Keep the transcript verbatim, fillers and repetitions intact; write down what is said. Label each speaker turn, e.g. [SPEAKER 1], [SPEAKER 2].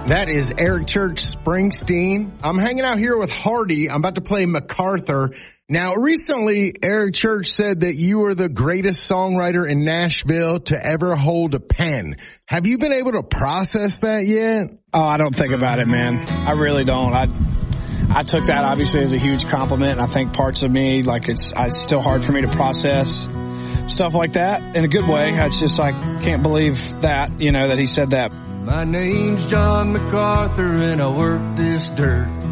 [SPEAKER 1] That is Eric Church Springsteen. I'm hanging out here with Hardy. I'm about to play MacArthur. Now, recently, Eric Church said that you are the greatest songwriter in Nashville to ever hold a pen. Have you been able to process that yet?
[SPEAKER 2] Oh, I don't think about it, man. I really don't. I I took that obviously as a huge compliment. I think parts of me, like it's, it's still hard for me to process stuff like that in a good way. It's just I can't believe that, you know, that he said that.
[SPEAKER 3] My name's John MacArthur and I work this dirt.